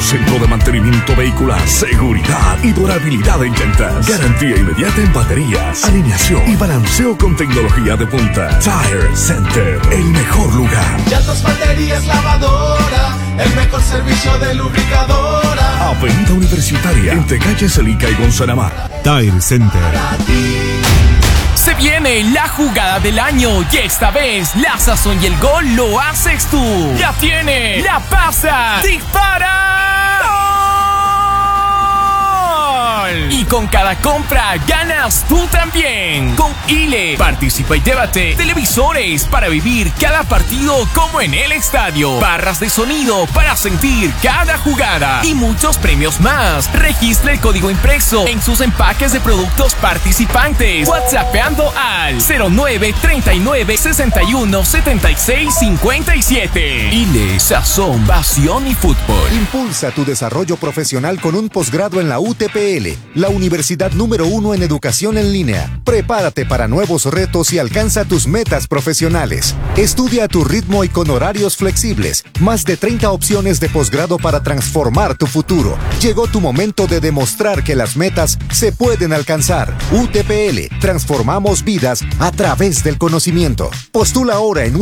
Centro de mantenimiento vehicular, seguridad y durabilidad en llantas. Garantía inmediata en baterías, alineación y balanceo con tecnología de punta. Tire Center, el mejor lugar. Llantas, baterías, lavadora, el mejor servicio de lubricadora. Avenida Universitaria, entre calles Celica y Gonzanamar. Tire Center. Se viene la jugada del año y esta vez la sazón y el gol lo haces tú. La tiene, la pasa, dispara. ¡Gol! Y con cada compra ganas tú también. Con ILE, participa y llévate televisores para vivir cada partido como en el estadio, barras de sonido para sentir cada jugada y muchos premios más. Registra el código impreso en sus empaques de productos participantes, WhatsAppando al 09 39 61 76 57. ILE, sazón, pasión y fútbol. Impulsa tu desarrollo profesional con un posgrado en la UTPL, la universidad número 1 en educación en línea. Prepárate para nuevos retos y alcanza tus metas profesionales. Estudia a tu ritmo y con horarios flexibles. Más de 30 opciones de posgrado para transformar tu futuro. Llegó tu momento de demostrar que las metas se pueden alcanzar. UTPL, transformamos vidas a través del conocimiento. Postula ahora en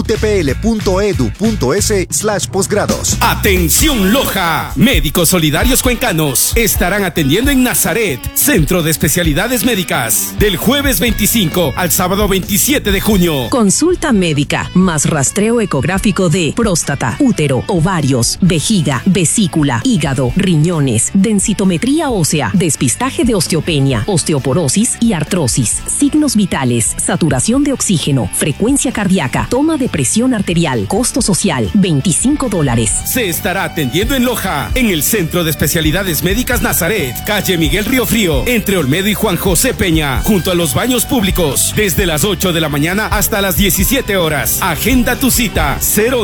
utpl.edu.es/posgrados. Atención Loja, médicos solidarios cuencanos estarán atendiendo en Nazaret, Centro de Especialidades Médicas, del jueves 25 al sábado 27 de junio. Consulta médica, más rastreo ecográfico de próstata, útero, ovarios, vejiga, vesícula, hígado, riñones, densitometría ósea, despistaje de osteopenia, osteoporosis y artrosis, signos vitales, saturación de oxígeno, frecuencia cardíaca, toma de presión arterial, costo social, $25. Se estará atendiendo en Loja, en el Centro de Especialidades Médicas Nazaret, calle Miguel Riofrío, entre Olmedo y Juan José Peña, junto a los baños públicos, desde las 8 de la mañana hasta las 17 horas. Agenda tu cita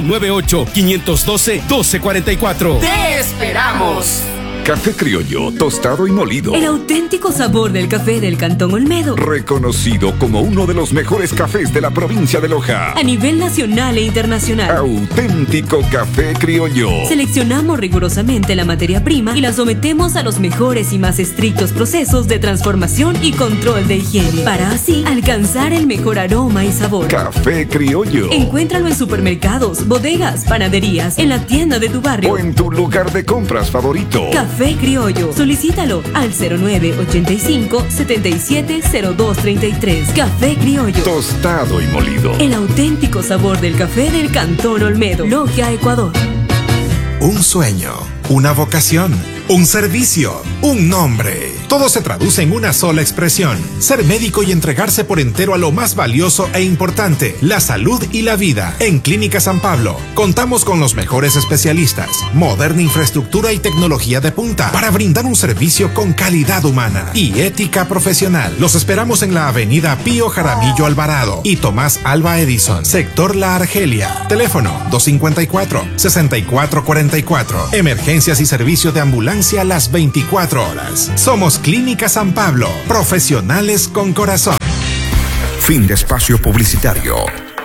098-512-1244. ¡Te esperamos! Café criollo, tostado y molido. El auténtico sabor del café del Cantón Olmedo. Reconocido como uno de los mejores cafés de la provincia de Loja. A nivel nacional e internacional. Auténtico café criollo. Seleccionamos rigurosamente la materia prima y la sometemos a los mejores y más estrictos procesos de transformación y control de higiene, para así alcanzar el mejor aroma y sabor. Café criollo. Encuéntralo en supermercados, bodegas, panaderías, en la tienda de tu barrio o en tu lugar de compras favorito. Café Criollo. Solicítalo al 0985-770233. Café Criollo. Tostado y molido. El auténtico sabor del café del Cantón Olmedo. Logia, Ecuador. Un sueño, una vocación, un servicio, un nombre. Todo se traduce en una sola expresión: ser médico y entregarse por entero a lo más valioso e importante, la salud y la vida. En Clínica San Pablo contamos con los mejores especialistas, moderna infraestructura y tecnología de punta para brindar un servicio con calidad humana y ética profesional. Los esperamos en la avenida Pío Jaramillo Alvarado y Tomás Alba Edison, sector La Argelia. Teléfono 254-6444. Emergencias y servicio de ambulancia las 24 horas. Somos Clínica San Pablo, profesionales con corazón. Fin de espacio publicitario.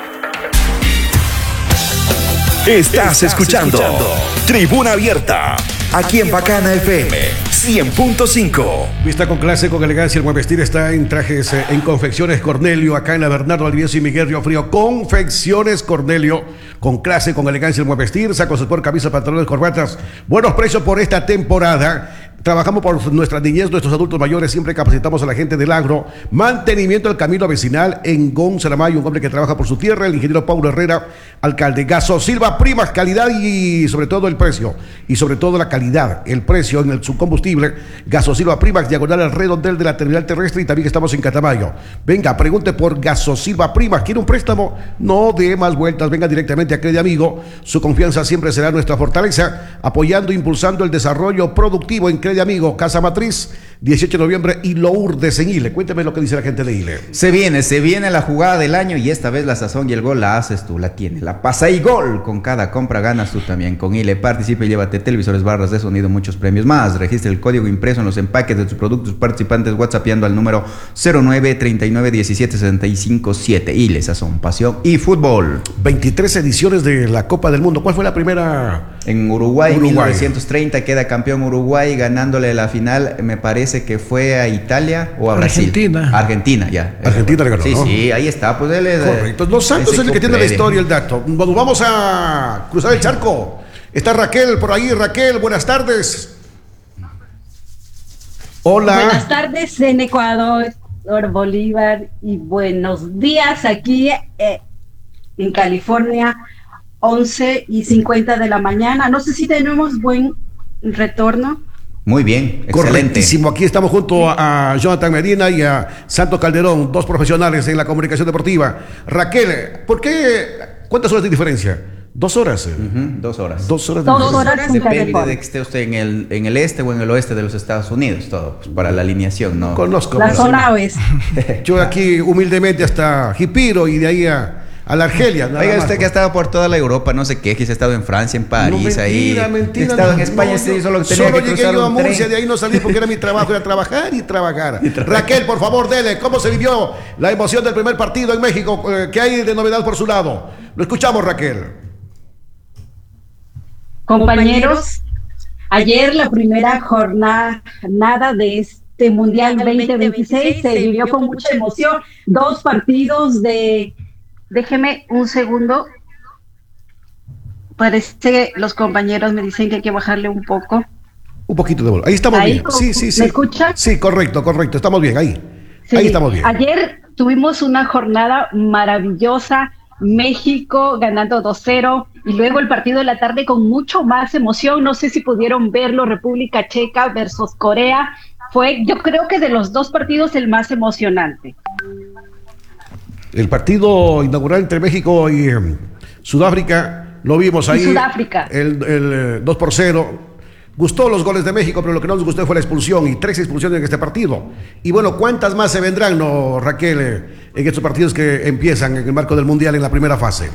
Estás escuchando Tribuna Abierta, aquí en Bacana FM 100.5. Vista con clase, con elegancia. El buen vestir está en trajes, en Confecciones Cornelio, acá en la Bernardo Alvieso y Miguel Riofrío. Confecciones Cornelio, con clase, con elegancia. El buen vestir, sacos, sport, camisas, pantalones, corbatas. Buenos precios por esta temporada. Trabajamos por nuestra niñez, nuestros adultos mayores. Siempre capacitamos a la gente del agro. Mantenimiento del camino vecinal en Gonzalamayo, un hombre que trabaja por su tierra, el ingeniero Paulo Herrera, alcalde. Gasosilva Primas, calidad y sobre todo el precio. Y sobre todo la calidad, el precio en su combustible. Gasosilva Primas, diagonal al redondel de la terminal terrestre, y también estamos en Catamayo. Venga, pregunte por Gasosilva Primas. ¿Quiere un préstamo? No dé más vueltas, venga directamente a Credi Amigo. Su confianza siempre será nuestra fortaleza, apoyando e impulsando el desarrollo productivo en Credi Amigo. Casa Matriz, 18 de noviembre y Lourdes en Ile. Cuéntame lo que dice la gente de Ile. Se viene la jugada del año y esta vez la sazón y el gol la haces tú, la tienes, la pasa y gol. Con cada compra ganas tú también. Con Ile participa y llévate televisores, barras de sonido, muchos premios más. Registra el código impreso en los empaques de tus productos participantes WhatsAppando al número 0939177657. Ile, sazón, pasión y fútbol. 23 ediciones de la Copa del Mundo. ¿Cuál fue la primera? En Uruguay. 1930 queda campeón Uruguay ganándole la final, me parece que fue a Italia o a Brasil. Argentina, ya. Argentina le ganó, sí, ¿no? Sí, ahí está, pues él es... Correcto. Los Santos es el que tiene la historia, el dato. Bueno, vamos a cruzar el charco. Está Raquel por ahí. Raquel, buenas tardes. Hola. Buenas tardes en Ecuador, Bolívar, y buenos días aquí en California, 11:50 de la mañana. No sé si tenemos buen retorno. Muy bien, excelente. Correctísimo. Aquí estamos junto a Jonathan Medina y a Santos Calderón, dos profesionales en la comunicación deportiva. Raquel, ¿cuántas horas de diferencia? 2 horas. 2 horas. 2 horas. 2 horas. Depende de que esté usted en el este o en el oeste de los Estados Unidos, todo, pues, para la alineación, ¿no? Conozco. La zona oeste. Yo aquí humildemente hasta Jipiro y de ahí a la Argelia. Oiga, usted que ha estado por toda la Europa, no sé qué, que se ha estado en Francia, en París, mentira, he estado en España, solo llegué yo a Murcia, de ahí no salí porque era mi trabajo, era trabajar y trabajar. Raquel, por favor, dele, ¿cómo se vivió la emoción del primer partido en México? ¿Qué hay de novedad por su lado? Lo escuchamos, Raquel. Compañeros, ayer la primera jornada de este Mundial 2026 se vivió con mucha emoción. 2 partidos de... Déjeme un segundo. Parece que los compañeros me dicen que hay que bajarle un poco. Un poquito de volumen. Ahí estamos bien. Sí. ¿Me escucha? Sí, correcto. Estamos bien ahí. Sí. Ahí estamos bien. Ayer tuvimos una jornada maravillosa. México ganando 2-0 y luego el partido de la tarde con mucho más emoción. No sé si pudieron verlo, República Checa versus Corea. Fue, yo creo que de los 2 partidos el más emocionante. El partido inaugural entre México y Sudáfrica, lo vimos ahí. Sudáfrica. El 2-0. Gustó los goles de México, pero lo que no nos gustó fue la expulsión y 3 expulsiones en este partido. Y bueno, ¿cuántas más se vendrán, no, Raquel, en estos partidos que empiezan en el marco del Mundial en la primera fase?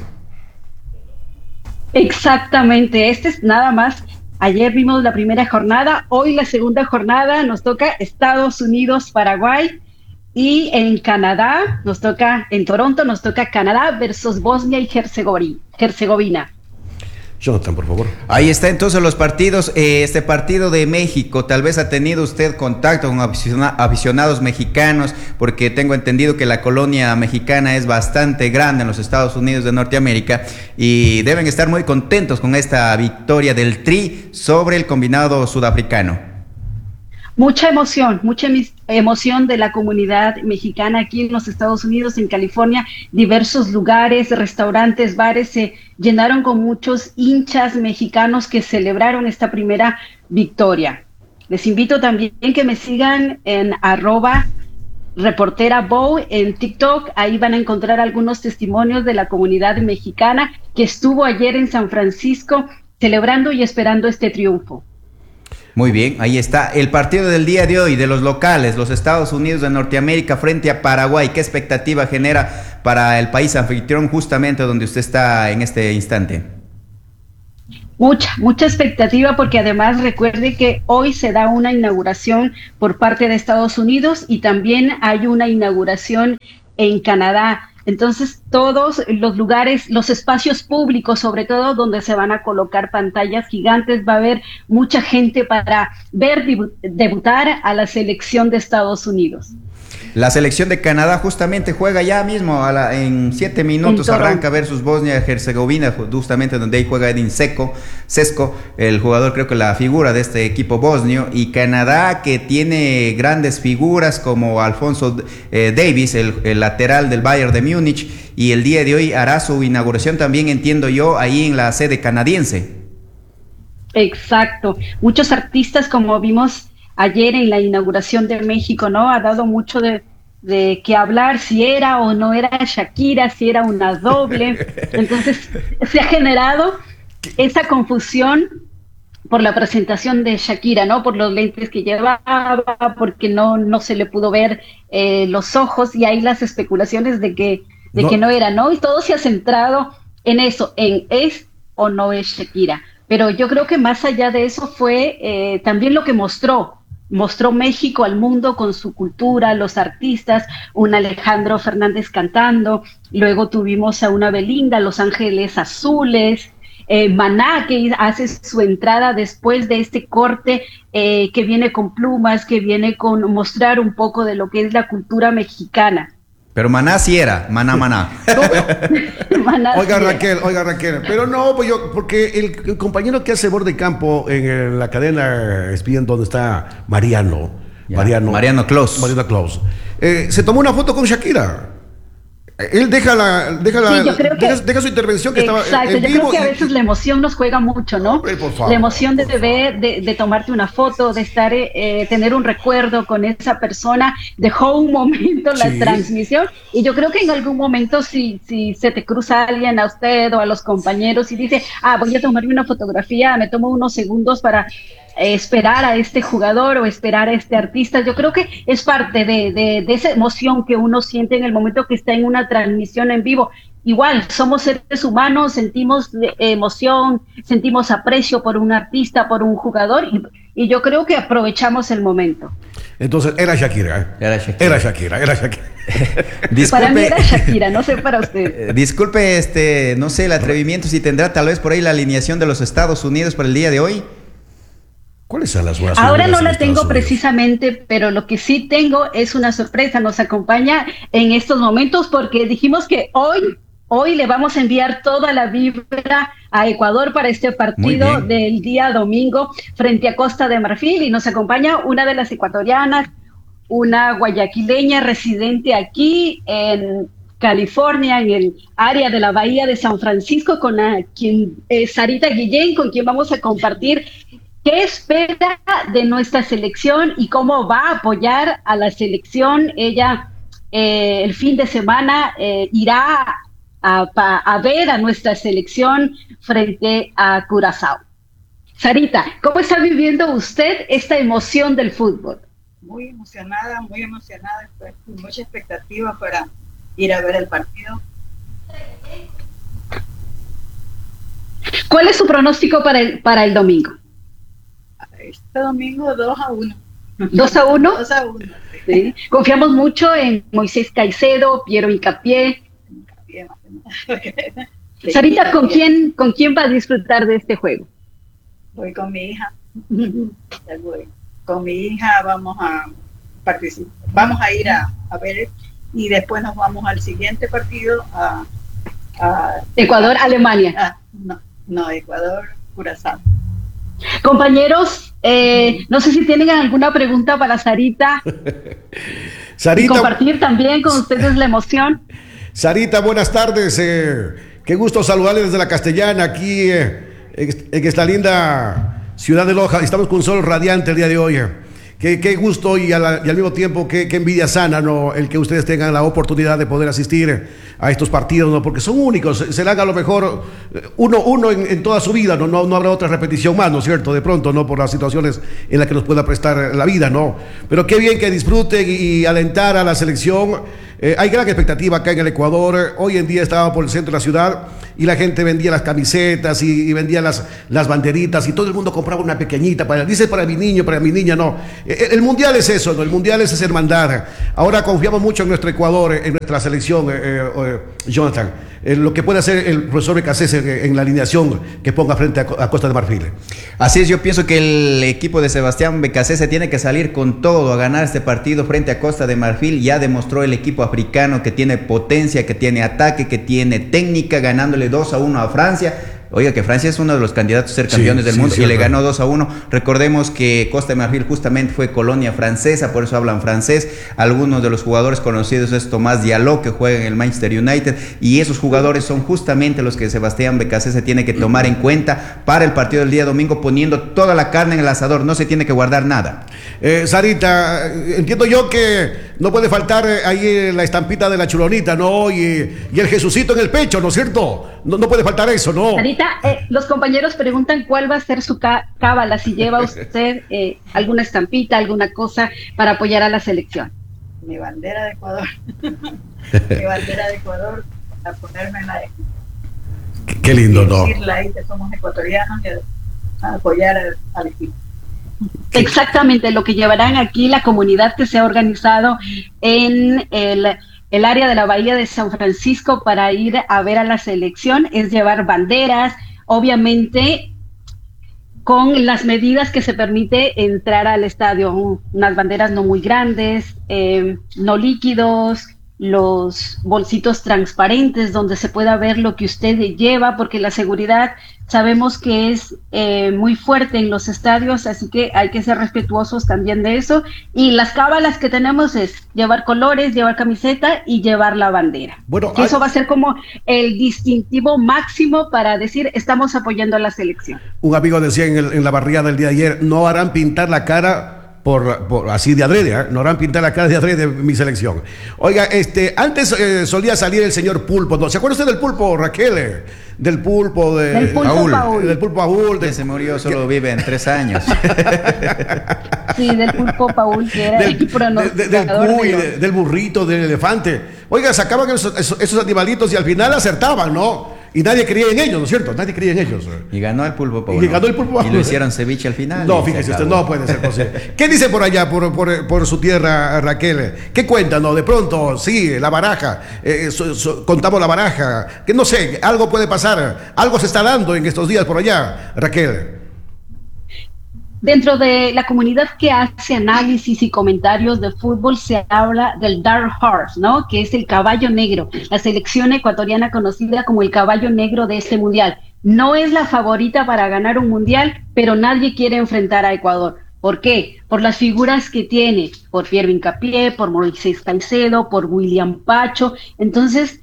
Exactamente, este es nada más. Ayer vimos la primera jornada, hoy la segunda jornada, nos toca Estados Unidos, Paraguay, y en Canadá, en Toronto, nos toca Canadá versus Bosnia y Herzegovina. Jonathan, por favor. Ahí está entonces los partidos. Este partido de México, tal vez ha tenido usted contacto con aficionados mexicanos, porque tengo entendido que la colonia mexicana es bastante grande en los Estados Unidos de Norteamérica y deben estar muy contentos con esta victoria del Tri sobre el combinado sudafricano. Mucha emoción de la comunidad mexicana aquí en los Estados Unidos, en California. Diversos lugares, restaurantes, bares se llenaron con muchos hinchas mexicanos que celebraron esta primera victoria. Les invito también que me sigan en @reporterabow en TikTok. Ahí van a encontrar algunos testimonios de la comunidad mexicana que estuvo ayer en San Francisco celebrando y esperando este triunfo. Muy bien, ahí está el partido del día de hoy de los locales, los Estados Unidos de Norteamérica frente a Paraguay. ¿Qué expectativa genera para el país anfitrión justamente donde usted está en este instante? Mucha expectativa, porque además recuerde que hoy se da una inauguración por parte de Estados Unidos y también hay una inauguración en Canadá. Entonces, todos los lugares, los espacios públicos, sobre todo donde se van a colocar pantallas gigantes, va a haber mucha gente para ver debutar a la selección de Estados Unidos. La selección de Canadá justamente juega ya mismo, en 7 minutos arranca versus Bosnia-Herzegovina, justamente donde ahí juega Edin Sesko, el jugador, creo que la figura de este equipo bosnio, y Canadá que tiene grandes figuras como Alfonso Davies, el lateral del Bayern de Múnich, y el día de hoy hará su inauguración también, entiendo yo, ahí en la sede canadiense. Exacto, muchos artistas, como vimos ayer en la inauguración de México, ¿no? Ha dado mucho de qué hablar, si era o no era Shakira, si era una doble. Entonces se ha generado esa confusión por la presentación de Shakira, ¿no? Por los lentes que llevaba, porque no se le pudo ver los ojos, y hay las especulaciones de que no era, ¿no? Y todo se ha centrado en eso, en es o no es Shakira. Pero yo creo que más allá de eso fue también lo que mostró México al mundo con su cultura, los artistas, un Alejandro Fernández cantando, luego tuvimos a una Belinda, Los Ángeles Azules, Maná, que hace su entrada después de este corte, que viene con plumas, que viene con mostrar un poco de lo que es la cultura mexicana. Pero Maná sí era, Maná. Maná Oiga sí Raquel, pero no, pues porque el compañero que hace borde campo en la cadena ESPN, donde está Mariano Clos, se tomó una foto con Shakira. Él deja su intervención que exacto, estaba en vivo. Yo creo que a veces la emoción nos juega mucho, ¿no? Por favor. La emoción de ver, de tomarte una foto, de estar, tener un recuerdo con esa persona, dejó un momento la transmisión, y yo creo que en algún momento si se te cruza alguien, a usted o a los compañeros, y dice, voy a tomarme una fotografía, me tomo unos segundos para esperar a este jugador o esperar a este artista, yo creo que es parte de esa emoción que uno siente en el momento que está en una transmisión en vivo. Igual, somos seres humanos, sentimos emoción, sentimos aprecio por un artista, por un jugador, y yo creo que aprovechamos el momento. Entonces, era Shakira. Disculpe, para mí era Shakira, no sé para usted. Disculpe, no sé, el atrevimiento, si tendrá tal vez por ahí la alineación de los Estados Unidos para el día de hoy. ¿Cuáles son las jugadas? Ahora no la tengo precisamente, pero lo que sí tengo es una sorpresa. Nos acompaña en estos momentos porque dijimos que hoy le vamos a enviar toda la vibra a Ecuador para este partido del día domingo frente a Costa de Marfil, y nos acompaña una de las ecuatorianas, una guayaquileña residente aquí en California, en el área de la Bahía de San Francisco, con quien Sarita Guillén, con quien vamos a compartir qué espera de nuestra selección y cómo va a apoyar a la selección. Ella el fin de semana irá a ver a nuestra selección frente a Curazao. Sarita, ¿cómo está viviendo usted esta emoción del fútbol? Muy emocionada, pues, mucha expectativa para ir a ver el partido. ¿Cuál es su pronóstico para el domingo? Este domingo 2-1. ¿2-1? 2-1. Sí. Confiamos mucho en Moisés Caicedo, Piero Hincapié. Sarita, ¿con quién va a disfrutar de este juego? Voy con mi hija. Con mi hija vamos a participar. Vamos a ir a ver, y después nos vamos al siguiente partido a Ecuador-Alemania. No, Ecuador-Curazao. Compañeros, no sé si tienen alguna pregunta para Sarita. Sarita, y compartir también con ustedes la emoción. Sarita, buenas tardes. Qué gusto saludarles desde la Castellana, aquí en esta linda ciudad de Loja. Estamos con un sol radiante el día de hoy. Qué gusto y al mismo tiempo qué envidia sana, ¿no? El que ustedes tengan la oportunidad de poder asistir a estos partidos, ¿no? Porque son únicos, serán a lo mejor uno en toda su vida, no habrá otra repetición más, ¿no es cierto? De pronto, ¿no? Por las situaciones en las que nos pueda prestar la vida, ¿no? Pero qué bien que disfruten y alentar a la selección. Hay gran expectativa acá en el Ecuador. Hoy en día estaba por el centro de la ciudad y la gente vendía las camisetas y vendía las banderitas, y todo el mundo compraba una pequeñita dice para mi niño, para mi niña. No, el mundial es eso, ¿no? El mundial es esa hermandad. Ahora confiamos mucho en nuestro Ecuador, en nuestra selección, Jonathan, en lo que puede hacer el profesor Becasés en la alineación que ponga frente a Costa de Marfil. Así es, yo pienso que el equipo de Sebastián Becasés se tiene que salir con todo a ganar este partido frente a Costa de Marfil. Ya demostró el equipo africano que tiene potencia, que tiene ataque, que tiene técnica, ganándole 2-1 a Francia. Oiga, que Francia es uno de los candidatos a ser campeones del mundo, y le ganó 2-1. Recordemos que Costa de Marfil justamente fue colonia francesa, por eso hablan francés. Algunos de los jugadores conocidos es Tomás Diallo, que juega en el Manchester United, y esos jugadores son justamente los que Sebastián Becasés se tiene que tomar en cuenta para el partido del día domingo, poniendo toda la carne en el asador. No se tiene que guardar nada. Sarita, entiendo yo que no puede faltar ahí la estampita de la chulonita, ¿no? Y el Jesucito en el pecho, ¿no es cierto? No puede faltar eso, ¿no? Ahorita los compañeros preguntan cuál va a ser su cábala, si lleva usted alguna estampita, alguna cosa para apoyar a la selección. Mi bandera de Ecuador. Mi bandera de Ecuador, a ponérmela de... Qué lindo, ¿no? Decirle ahí que somos ecuatorianos y a apoyar al equipo. Exactamente, lo que llevarán aquí la comunidad que se ha organizado en el área de la Bahía de San Francisco para ir a ver a la selección es llevar banderas, obviamente con las medidas que se permite entrar al estadio, unas banderas no muy grandes, no líquidos, los bolsitos transparentes donde se pueda ver lo que usted lleva, porque la seguridad sabemos que es muy fuerte en los estadios, así que hay que ser respetuosos también de eso. Y las cábalas que tenemos es llevar colores, llevar camiseta y llevar la bandera. Bueno, eso va a ser como el distintivo máximo para decir estamos apoyando a la selección. Un amigo decía en la barriada del día de ayer, no harán pintar la cara por así de adrede, ¿eh? No harán pintar la cara de adrede mi selección. Oiga, antes solía salir el señor Pulpo, ¿no? ¿Se acuerda usted del Pulpo, Raquel? Del Pulpo de Paul. Del Pulpo Paul. Que se murió, solo vive en 3 años. Sí, del Pulpo Paul, que era el pronosticador del burrito, del elefante. Oiga, sacaban esos animalitos y al final acertaban, ¿no? Y nadie creía en ellos, ¿no es cierto? Nadie creía en ellos. Y ganó el Pulpo Paul. Y ganó el Pulpo Paul. Y lo hicieron ceviche al final. No, fíjese usted, no puede ser posible. ¿Qué dice por allá, por su tierra, Raquel? ¿Qué cuentan, no? De pronto, sí, la baraja. Contamos la baraja. Que no sé, algo puede pasar. Algo se está dando en estos días por allá, Raquel. Dentro de la comunidad que hace análisis y comentarios de fútbol se habla del Dark Horse, ¿no? Que es el caballo negro, la selección ecuatoriana conocida como el caballo negro de este mundial. No es la favorita para ganar un mundial, pero nadie quiere enfrentar a Ecuador. ¿Por qué? Por las figuras que tiene, por Pierre Hincapié, por Moisés Caicedo, por William Pacho. Entonces,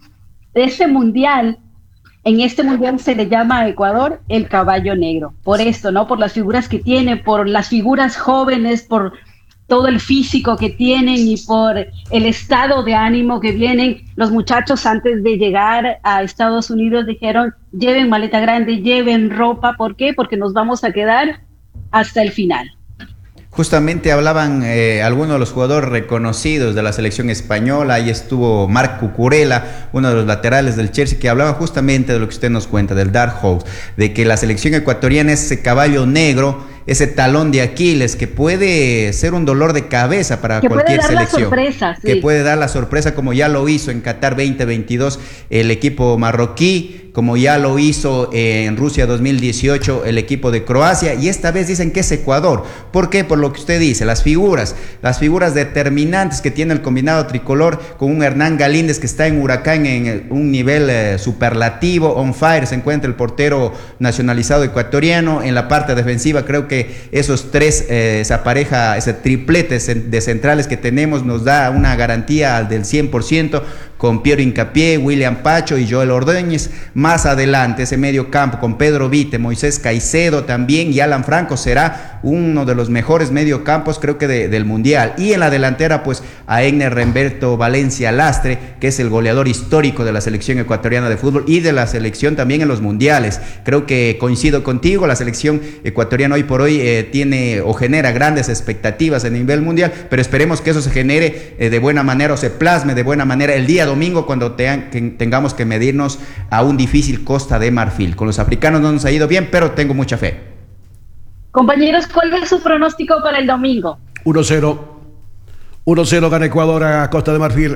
en este mundial se le llama a Ecuador el caballo negro, por esto, ¿no? Por las figuras que tiene, por las figuras jóvenes, por todo el físico que tienen y por el estado de ánimo que vienen. Los muchachos antes de llegar a Estados Unidos dijeron, lleven maleta grande, lleven ropa, ¿por qué? Porque nos vamos a quedar hasta el final. Justamente hablaban algunos de los jugadores reconocidos de la selección española. Ahí estuvo Marc Cucurella, uno de los laterales del Chelsea, que hablaba justamente de lo que usted nos cuenta, del Dark Horse, de que la selección ecuatoriana es ese caballo negro, ese talón de Aquiles que puede ser un dolor de cabeza para cualquier selección. Que puede dar la sorpresa, como ya lo hizo en Qatar 2022 el equipo marroquí, como ya lo hizo en Rusia 2018 el equipo de Croacia, y esta vez dicen que es Ecuador. ¿Por qué? Por lo que usted dice, las figuras determinantes que tiene el combinado tricolor, con un Hernán Galíndez que está en Huracán en un nivel superlativo, on fire, se encuentra el portero nacionalizado ecuatoriano. En la parte defensiva creo que esos tres, esa pareja, ese triplete de centrales que tenemos nos da una garantía del 100%, con Piero Hincapié, William Pacho y Joel Ordóñez. Más adelante ese medio campo con Pedro Vite, Moisés Caicedo también, y Alan Franco será uno de los mejores mediocampos creo que del mundial. Y en la delantera pues a Egner Remberto Valencia Lastre, que es el goleador histórico de la selección ecuatoriana de fútbol y de la selección también en los mundiales. Creo que coincido contigo, la selección ecuatoriana hoy por hoy tiene o genera grandes expectativas a nivel mundial, pero esperemos que eso se genere de buena manera o se plasme de buena manera el día domingo cuando tengamos que medirnos a un difícil Costa de Marfil. Con los africanos no nos ha ido bien, pero tengo mucha fe. Compañeros, ¿cuál es su pronóstico para el domingo? 1-0. 1-0 gana Ecuador a Costa de Marfil.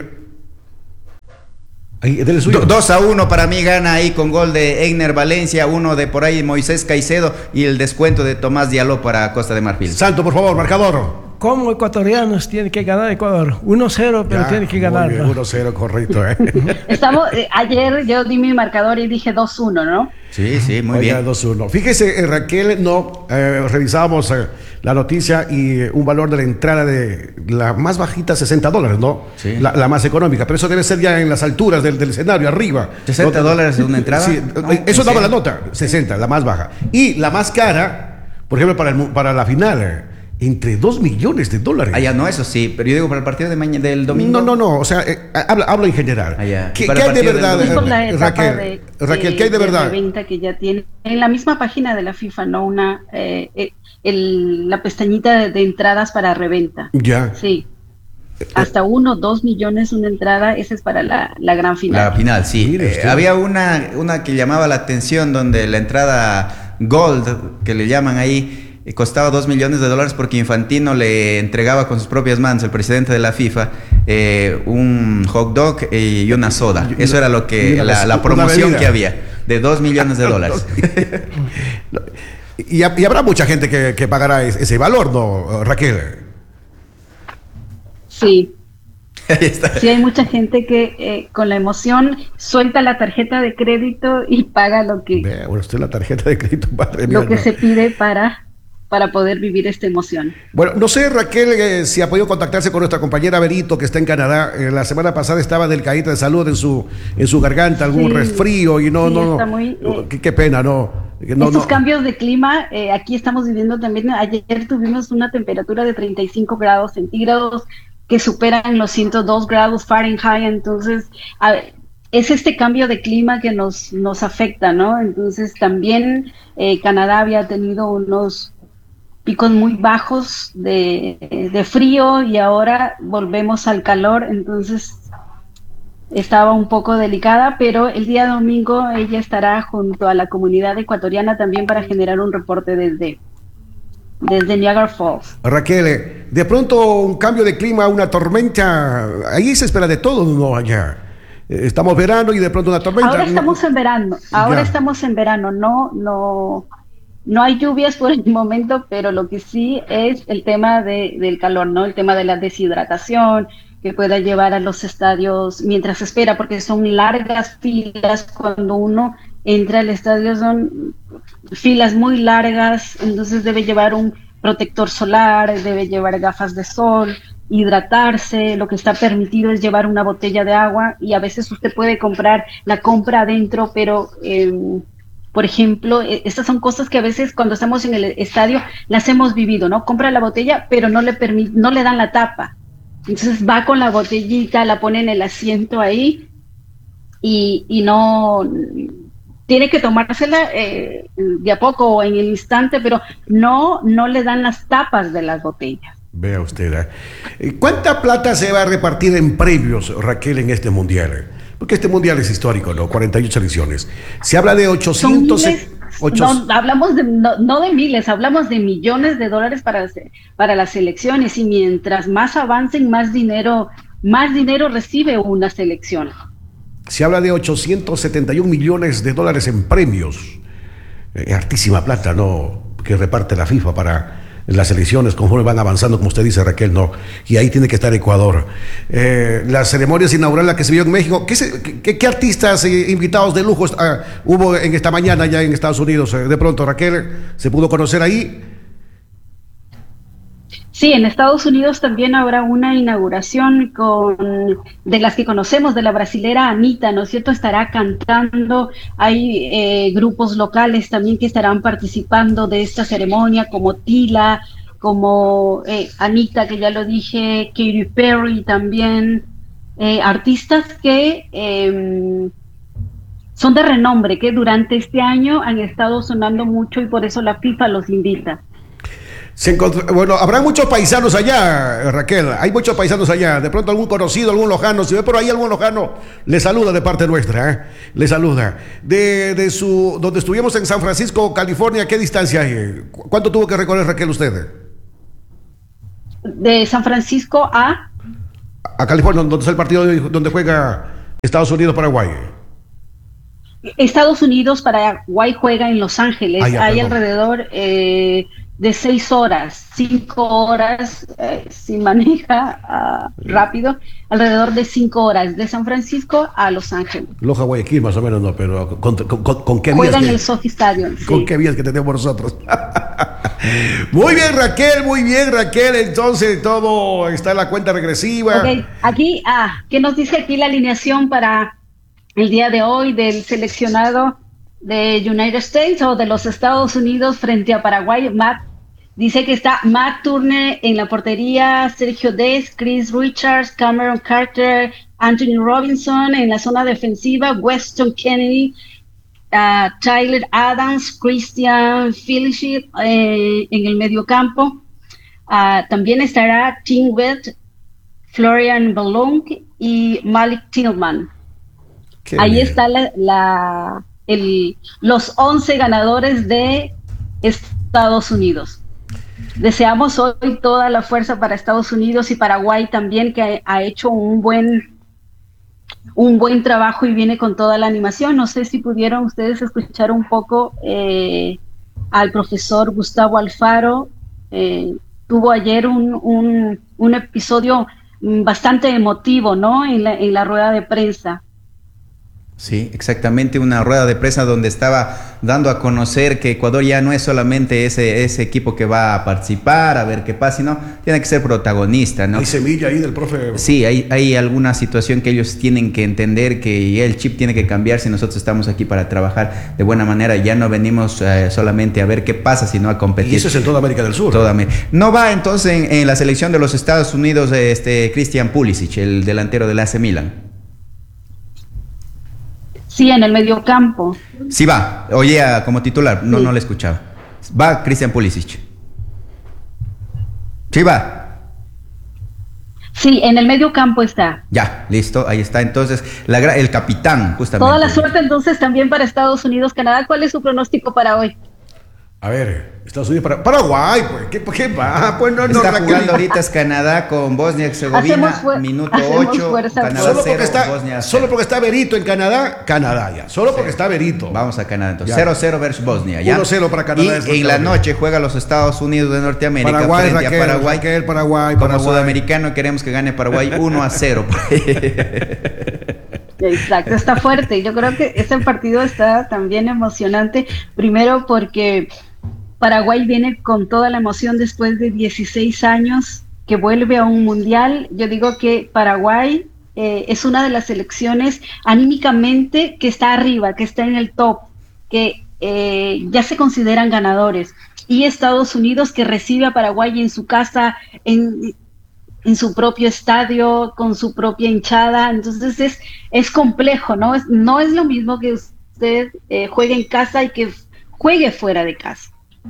2-1 para mí gana ahí con gol de Egner Valencia, uno de por ahí Moisés Caicedo y el descuento de Tomás Diallo para Costa de Marfil. Santo, por favor, marcador. Como ecuatorianos tiene que ganar Ecuador 1-0, pero tiene que ganar. 1-0, correcto. Ayer yo di mi marcador y dije 2-1, ¿no? Sí, muy bien. 2-1. Fíjese, Raquel, revisábamos la noticia y un valor de la entrada de la más bajita, $60, ¿no? Sí. La más económica, pero eso debe ser ya en las alturas del escenario, arriba. $60 de una entrada. Sí, no, eso daba la nota, 60, la más baja. Y la más cara, por ejemplo, para la final, Entre $2 millones. Ya no, eso sí, pero yo digo para el partido del domingo. No, o sea, hablo en general. ¿Qué hay de verdad, Raquel, qué hay de verdad? Reventa que ya tiene en la misma página de la FIFA, ¿no? La pestañita de entradas para reventa. Ya. Sí. Hasta 2 millones una entrada, esa es para la gran final. La final, sí. Había una que llamaba la atención donde la entrada Gold, que le llaman ahí, costaba $2 millones porque Infantino le entregaba con sus propias manos, el presidente de la FIFA, un hot dog y una soda. Eso era lo que la promoción que había, de $2 millones. Y habrá mucha gente que pagará ese valor, ¿no, Raquel? Sí. Sí, hay mucha gente que con la emoción suelta la tarjeta de crédito y paga lo que... Bueno, usted la tarjeta de crédito, madre mía, lo que se pide para poder vivir esta emoción. Bueno, no sé, Raquel, si ha podido contactarse con nuestra compañera Berito, que está en Canadá. La semana pasada estaba delicadita de salud en su garganta, algún resfrío, y está muy, qué pena, ¿no? Estos cambios de clima, aquí estamos viviendo también. Ayer tuvimos una temperatura de 35 grados centígrados que superan los 102 grados Fahrenheit, entonces es este cambio de clima que nos afecta, ¿no? Entonces también Canadá había tenido unos picos muy bajos de frío y ahora volvemos al calor, entonces estaba un poco delicada, pero el día domingo ella estará junto a la comunidad ecuatoriana también para generar un reporte desde Niagara Falls. Raquel, de pronto un cambio de clima, una tormenta, ahí se espera de todo, ¿no? Allá estamos verano y de pronto una tormenta. Ahora estamos en verano, no hay lluvias por el momento, pero lo que sí es el tema del calor, ¿no? El tema de la deshidratación que pueda llevar a los estadios mientras espera, porque son largas filas cuando uno entra al estadio, son filas muy largas, entonces debe llevar un protector solar, debe llevar gafas de sol, hidratarse. Lo que está permitido es llevar una botella de agua y a veces usted puede comprar la compra adentro, pero por ejemplo, estas son cosas que a veces cuando estamos en el estadio las hemos vivido, ¿no? Compra la botella, pero no le dan la tapa. Entonces va con la botellita, la pone en el asiento ahí y no... Tiene que tomársela de a poco o en el instante, pero no le dan las tapas de las botellas. Vea usted, ¿cuánta plata se va a repartir en premios, Raquel, en este mundial? Porque este mundial es histórico, ¿no? 48 selecciones. Se habla de 800... No, hablamos no de miles, hablamos de millones de dólares para las selecciones, y mientras más avancen, más dinero recibe una selección. Se habla de 871 millones de dólares en premios. Hartísima plata, ¿no? Que reparte la FIFA para las elecciones conforme van avanzando, como usted dice, Raquel, ¿no? Y ahí tiene que estar Ecuador. Las ceremonias inaugurales que se vio en México, ¿qué artistas invitados de lujo hubo en esta mañana ya en Estados Unidos? De pronto, Raquel, ¿se pudo conocer ahí? Sí, en Estados Unidos también habrá una inauguración de las que conocemos, de la brasilera Anitta, ¿no es cierto? Estará cantando. Hay grupos locales también que estarán participando de esta ceremonia, como Tila, como Anitta, que ya lo dije, Katy Perry también, artistas que son de renombre, que durante este año han estado sonando mucho y por eso la FIFA los invita. Bueno, habrá muchos paisanos allá, Raquel. Hay muchos paisanos allá. De pronto algún conocido, algún lojano. Si ve por ahí algún lojano, le saluda de parte nuestra. Le saluda. Donde estuvimos en San Francisco, California, ¿qué distancia hay? ¿Cuánto tuvo que recorrer, Raquel, usted? De San Francisco a California, donde está el partido donde juega Estados Unidos-Paraguay. Estados Unidos-Paraguay juega en Los Ángeles. Hay alrededor de 6 horas, 5 horas, si maneja rápido, alrededor de 5 horas, de San Francisco a Los Ángeles. Loja, Guayaquil, más o menos, no, pero ¿con qué vías? Juegan en el SoFi Stadium. ¿Con qué vías que tenemos nosotros? Muy bien, Raquel, entonces todo está en la cuenta regresiva. Okay. Aquí, ¿qué nos dice aquí la alineación para el día de hoy del seleccionado de United States o de los Estados Unidos frente a Paraguay? Matt Dice que está Matt Turner en la portería, Sergio Dez, Chris Richards, Cameron Carter, Anthony Robinson en la zona defensiva, Weston Kennedy, Tyler Adams, Christian Phillips en el mediocampo. También estará Tim Wett, Florian Ballon y Malik Tillman. Ahí está los 11 ganadores de Estados Unidos. Deseamos hoy toda la fuerza para Estados Unidos y Paraguay también, que ha hecho un buen trabajo y viene con toda la animación. No sé si pudieron ustedes escuchar un poco al profesor Gustavo Alfaro. Tuvo ayer un episodio bastante emotivo, ¿no? En la rueda de prensa. Sí, exactamente, una rueda de prensa donde estaba dando a conocer que Ecuador ya no es solamente ese equipo que va a participar, a ver qué pasa, sino tiene que ser protagonista, ¿no? Hay semilla ahí del profe. Sí, hay alguna situación que ellos tienen que entender, que ya el chip tiene que cambiar si nosotros estamos aquí para trabajar de buena manera. Ya no venimos solamente a ver qué pasa, sino a competir. Y eso es en toda América del Sur. No va entonces en la selección de los Estados Unidos Christian Pulisic, el delantero del AC Milan. Sí, en el mediocampo. Sí va, oye, como titular, no le escuchaba. Va Christian Pulisic. Sí va. Sí, en el mediocampo está. Ya, listo, ahí está. Entonces, el capitán, justamente. Toda la suerte entonces también para Estados Unidos, Canadá. ¿Cuál es su pronóstico para hoy? A ver, Estados Unidos para Paraguay, pues, ¿qué va? Pues no, está jugando ahorita es Canadá con Bosnia y Herzegovina, minuto 8, Canadá 0, Bosnia 0. Solo porque está Berito en Canadá ya. Solo porque está Berito. Vamos a Canadá entonces. 0-0 versus Bosnia, ¿ya? 1-0 para Canadá. Y en la noche juega los Estados Unidos de Norteamérica Paraguay, frente a Paraguay. Paraguay. Como sudamericano queremos que gane Paraguay 1-0. Exacto, está fuerte. Yo creo que ese partido está también emocionante. Primero porque Paraguay viene con toda la emoción después de 16 años que vuelve a un mundial. Yo digo que Paraguay es una de las selecciones anímicamente que está arriba, que está en el top, que ya se consideran ganadores. Y Estados Unidos, que recibe a Paraguay en su casa, en su propio estadio, con su propia hinchada. Entonces es complejo, ¿no? No es lo mismo que usted juegue en casa y que juegue fuera de casa.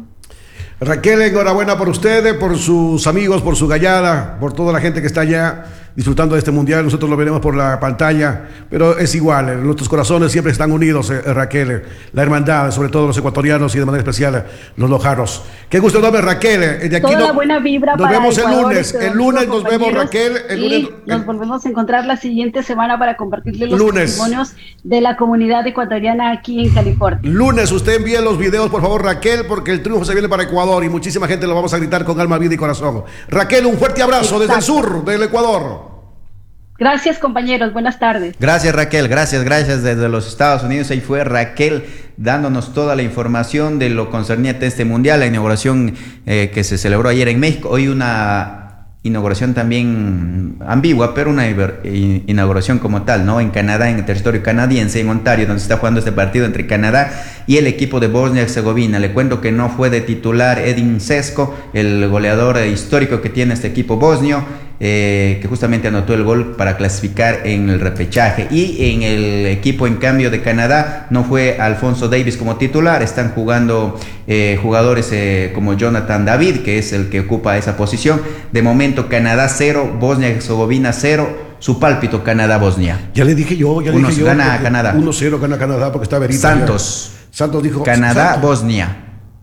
Raquel, enhorabuena por ustedes, por sus amigos, por su gallada, por toda la gente que está allá disfrutando de este mundial. Nosotros lo veremos por la pantalla, pero es igual, nuestros corazones siempre están unidos, Raquel, la hermandad, sobre todo los ecuatorianos y de manera especial los lojanos. Qué gusto enorme, Raquel. De aquí toda la buena vibra nos para vemos Ecuador, el lunes nos vemos, Raquel. Nos volvemos a encontrar la siguiente semana para compartirle los testimonios de la comunidad ecuatoriana aquí en California. Lunes, usted envíe los videos, por favor, Raquel, porque el triunfo se viene para Ecuador y muchísima gente lo vamos a gritar con alma, vida y corazón. Raquel, un fuerte abrazo desde el sur del Ecuador. Gracias, compañeros, buenas tardes. Gracias, Raquel, gracias desde los Estados Unidos. Ahí fue Raquel dándonos toda la información de lo concerniente a este mundial, la inauguración que se celebró ayer en México. Hoy una inauguración también ambigua, pero una inauguración como tal, ¿no? En Canadá, en el territorio canadiense, en Ontario, donde se está jugando este partido entre Canadá y el equipo de Bosnia y Herzegovina. Le cuento que no fue de titular Edin Sesko, el goleador histórico que tiene este equipo bosnio, que justamente anotó el gol para clasificar en el repechaje. Y en el equipo, en cambio, de Canadá no fue Alfonso Davies como titular. Están jugando jugadores como Jonathan David, que es el que ocupa esa posición. De momento Canadá 0, Bosnia y Herzegovina 0. Su pálpito Canadá-Bosnia. Ya le dije yo. Gana Canadá. 1-0 gana Canadá porque está Berito. Santos dijo Canadá-Bosnia.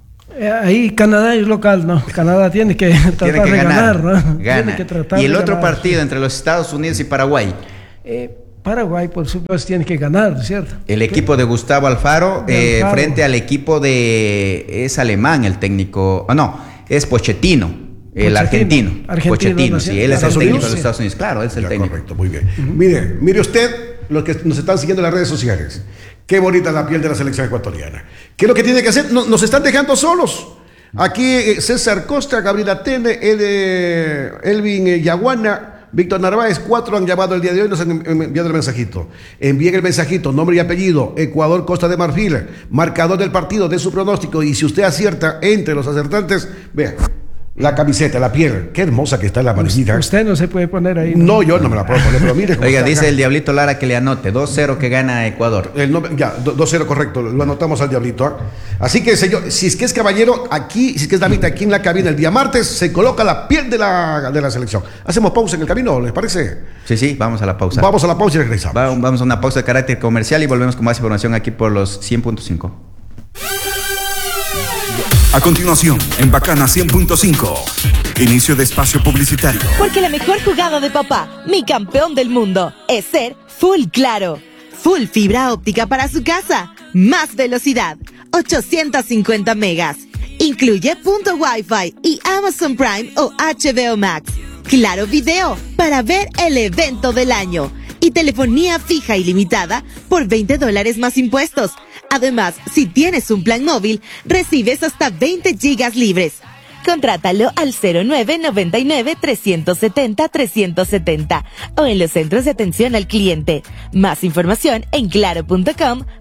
Ahí Canadá es local, ¿no? Canadá tiene que tratar de ganar, ¿no? Gana. Y el otro partido entre los Estados Unidos y Paraguay. Paraguay, por supuesto, tiene que ganar, ¿cierto? El equipo de Gustavo Alfaro frente al equipo es alemán, el técnico. Es Pochettino, el argentino. Pochettino, sí, él es el técnico de los Estados Unidos. Claro, él es el técnico. Correcto, muy bien. Mire usted, los que nos están siguiendo en las redes sociales. Qué bonita la piel de la selección ecuatoriana. ¿Qué es lo que tiene que hacer? Nos están dejando solos. Aquí César Costa, Gabriel Atene, Elvin Yaguana, Víctor Narváez, 4 han llamado el día de hoy, nos han enviado el mensajito. Envíen el mensajito, nombre y apellido, Ecuador, Costa de Marfil, marcador del partido, de su pronóstico, y si usted acierta entre los acertantes, vea, la camiseta, la piel, qué hermosa que está la amarillita. Usted no se puede poner ahí. No, yo no me la puedo poner, pero mire. Oiga, dice el Diablito Lara que le anote 2-0 que gana Ecuador. Ya, 2-0 correcto, lo anotamos al Diablito. ¿Eh? Así que, señor, si es que es caballero, aquí, si es que es damita, aquí en la cabina, el día martes se coloca la piel de la selección. Hacemos pausa en el camino, ¿les parece? Sí, vamos a la pausa. Vamos a la pausa y regresamos. Vamos a una pausa de carácter comercial y volvemos con más información aquí por los 100.5. A continuación, en Bacana 100.5, inicio de espacio publicitario. Porque la mejor jugada de papá, mi campeón del mundo, es ser Full Claro. Full fibra óptica para su casa. Más velocidad, 850 megas. Incluye punto Wi-Fi y Amazon Prime o HBO Max. Claro Video para ver el evento del año. Y telefonía fija ilimitada por $20 más impuestos. Además, si tienes un plan móvil, recibes hasta 20 gigas libres. Contrátalo al 0999-370-370 o en los centros de atención al cliente. Más información en claro.com.es.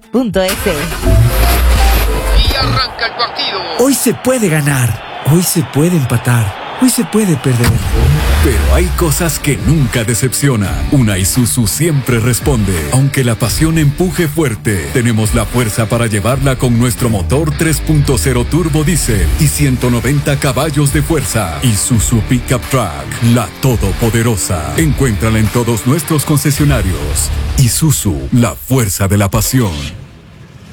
Y arranca el partido. Hoy se puede ganar, hoy se puede empatar, hoy se puede perder. Pero hay cosas que nunca decepcionan. Una Isuzu siempre responde. Aunque la pasión empuje fuerte, tenemos la fuerza para llevarla con nuestro motor 3.0 turbo diésel y 190 caballos de fuerza. Isuzu Pickup Truck, la todopoderosa. Encuéntrala en todos nuestros concesionarios. Isuzu, la fuerza de la pasión.